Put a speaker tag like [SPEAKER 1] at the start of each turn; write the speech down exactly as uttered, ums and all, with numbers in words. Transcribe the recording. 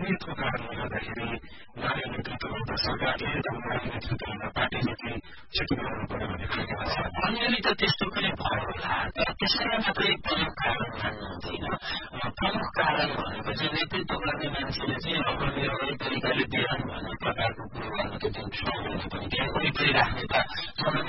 [SPEAKER 1] अनियतको कारणले गर्दाखेरि उहाँले नेतृत्व गर्दा सरकारले र उहाँले नेतृत्व गर्दा पार्टीले चाहिँ छुट्टी बनाउनु पर्यो भन्ने खालको छ।
[SPEAKER 2] अलिअलि त त्यस्तो पनि भयो होला, तर त्यसैलाई मात्रै प्रमुख कारण मान्नु हुँदैन। प्रमुख कारण भनेको चाहिँ नेतृत्व गर्ने मान्छेले चाहिँ अब अगाडि तरिकाले बेरन भन्ने प्रकारको कुरो गर्नु त जुन छ भने पनि त्यहाँ वरिपरि राख्ने त